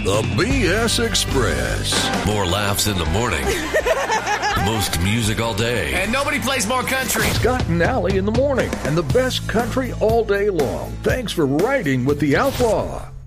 The BS Express. More laughs in the morning. Most music all day. And nobody plays more country. Scott and Allie in the morning, and the best country all day long. Thanks for riding with the Outlaw.